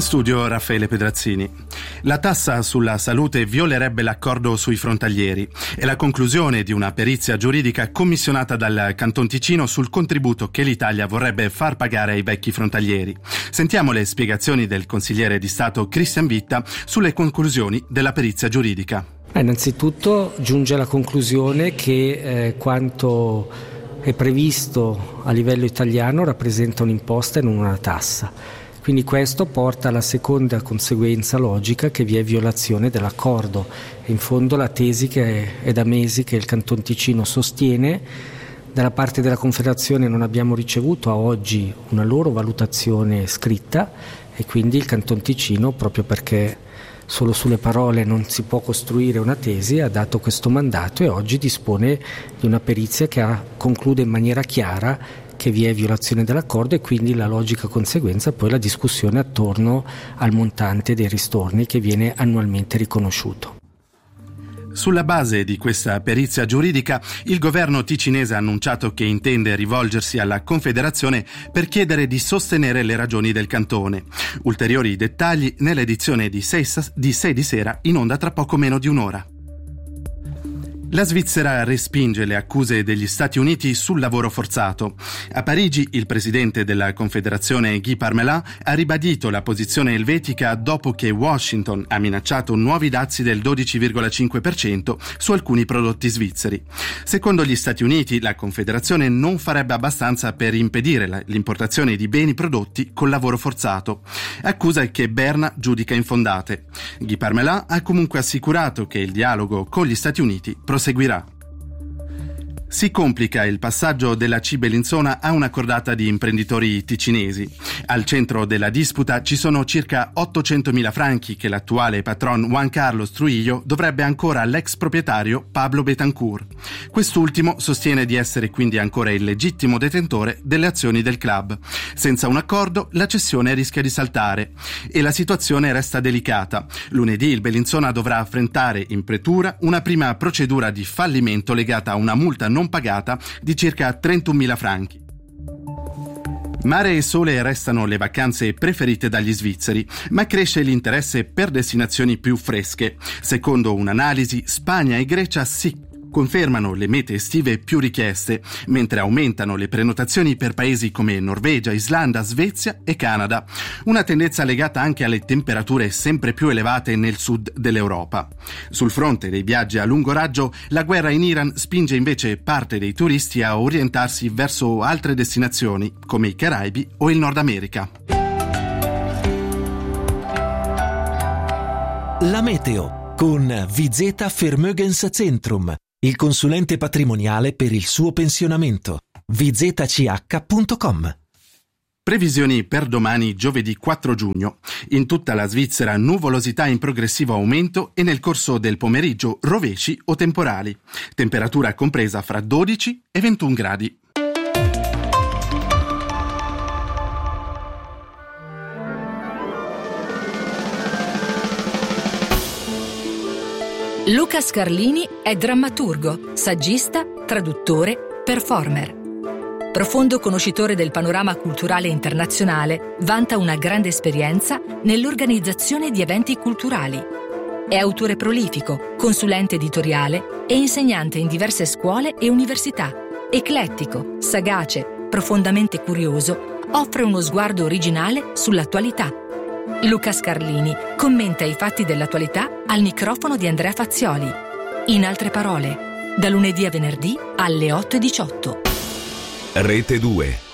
In studio Raffaele Pedrazzini. La tassa sulla salute violerebbe l'accordo sui frontalieri. È la conclusione di una perizia giuridica commissionata dal Canton Ticino sul contributo che l'Italia vorrebbe far pagare ai vecchi frontalieri. Sentiamo le spiegazioni del consigliere di Stato Christian Witta sulle conclusioni della perizia giuridica. Innanzitutto giunge alla conclusione che quanto è previsto a livello italiano rappresenta un'imposta e non una tassa. Quindi questo porta alla seconda conseguenza logica, che vi è violazione dell'accordo. In fondo la tesi che è da mesi che il Canton Ticino sostiene. Dalla parte della Confederazione non abbiamo ricevuto a oggi una loro valutazione scritta e quindi il Canton Ticino, proprio perché solo sulle parole non si può costruire una tesi, ha dato questo mandato e oggi dispone di una perizia che conclude in maniera chiara che vi è violazione dell'accordo, e quindi la logica conseguenza è poi la discussione attorno al montante dei ristorni che viene annualmente riconosciuto. Sulla base di questa perizia giuridica, il governo ticinese ha annunciato che intende rivolgersi alla Confederazione per chiedere di sostenere le ragioni del cantone. Ulteriori dettagli nell'edizione di 6 di sera, in onda tra poco meno di un'ora. La Svizzera respinge le accuse degli Stati Uniti sul lavoro forzato. A Parigi il presidente della Confederazione Guy Parmelin ha ribadito la posizione elvetica dopo che Washington ha minacciato nuovi dazi del 12,5% su alcuni prodotti svizzeri. Secondo gli Stati Uniti la Confederazione non farebbe abbastanza per impedire l'importazione di beni prodotti col lavoro forzato, accusa che Berna giudica infondate. Guy Parmelin ha comunque assicurato che il dialogo con gli Stati Uniti proseguirà. Si complica il passaggio della C. Bellinzona a una cordata di imprenditori ticinesi. Al centro della disputa ci sono circa 800.000 franchi che l'attuale patron Juan Carlos Trujillo dovrebbe ancora all'ex proprietario Pablo Betancourt. Quest'ultimo sostiene di essere quindi ancora il legittimo detentore delle azioni del club. Senza un accordo la cessione rischia di saltare e la situazione resta delicata. Lunedì il Bellinzona dovrà affrontare in pretura una prima procedura di fallimento legata a una multa non pagata di circa 31.000 franchi. Mare e sole restano le vacanze preferite dagli svizzeri, ma cresce l'interesse per destinazioni più fresche. Secondo un'analisi, Spagna e Grecia confermano le mete estive più richieste, mentre aumentano le prenotazioni per paesi come Norvegia, Islanda, Svezia e Canada. Una tendenza legata anche alle temperature sempre più elevate nel sud dell'Europa. Sul fronte dei viaggi a lungo raggio, la guerra in Iran spinge invece parte dei turisti a orientarsi verso altre destinazioni, come i Caraibi o il Nord America. La meteo con Vizeta Vermögenszentrum, il consulente patrimoniale per il suo pensionamento. vzch.com. Previsioni per domani, giovedì 4 giugno. In tutta la Svizzera nuvolosità in progressivo aumento e nel corso del pomeriggio rovesci o temporali. Temperatura compresa fra 12 e 21 gradi. Luca Scarlini è drammaturgo, saggista, traduttore, performer. Profondo conoscitore del panorama culturale internazionale, vanta una grande esperienza nell'organizzazione di eventi culturali. È autore prolifico, consulente editoriale e insegnante in diverse scuole e università. Eclettico, sagace, profondamente curioso, offre uno sguardo originale sull'attualità. Luca Scarlini commenta i fatti dell'attualità al microfono di Andrea Fazioli. In altre parole, da lunedì a venerdì alle 8:18. Rete 2.